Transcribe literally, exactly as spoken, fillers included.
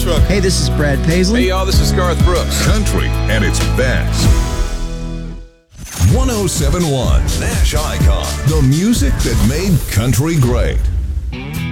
Trucker. Hey, this is Brad Paisley. Hey, y'all, this is Garth Brooks. Country and its best. one oh seven point one Nash Icon. The music that made country great.